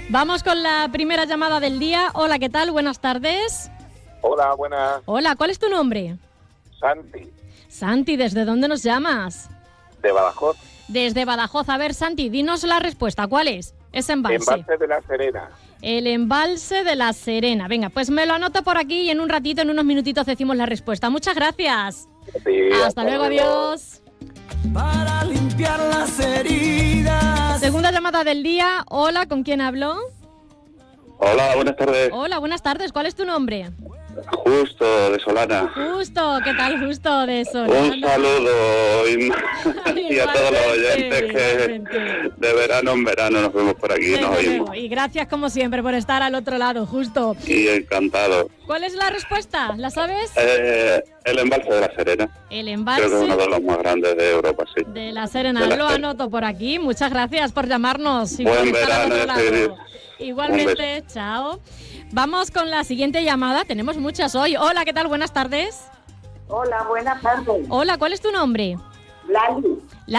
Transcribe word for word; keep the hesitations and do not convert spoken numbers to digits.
Vamos con la primera llamada del día. Hola, ¿qué tal? Buenas tardes. Hola, buenas. Hola, ¿cuál es tu nombre? Santi, Santi, ¿desde dónde nos llamas? de Badajoz. Desde Badajoz. A ver, Santi, dinos la respuesta. ¿Cuál es? Es embalse. Embalse de la Serena. El embalse de la Serena. Venga, pues me lo anoto por aquí y en un ratito, en unos minutitos decimos la respuesta. Muchas gracias. Sí, Hasta luego, adiós. Para limpiar las heridas. Segunda llamada del día. Hola, ¿con quién hablo? Hola, buenas tardes. Hola, buenas tardes. ¿Cuál es tu nombre? Justo, de Solana. Justo, ¿qué tal, Justo de Solana? Un saludo y, y a todos los oyentes que igualmente. de verano en verano nos vemos por aquí, Desde nos oímos. luego. Y gracias como siempre por estar al otro lado, Justo. Y encantado. ¿Cuál es la respuesta? ¿La sabes? Eh, el embalse de la Serena. El Creo que es embalse uno de los más grandes de Europa, sí. de la Serena. de la Lo Serena. anoto por aquí. Muchas gracias por llamarnos. y Buen por estar al verano, otro lado. seguir. Igualmente, chao. Vamos con la siguiente llamada. Tenemos muchas hoy. Hola, ¿qué tal? Buenas tardes. Hola, buenas tardes. Hola, ¿cuál es tu nombre? Lali.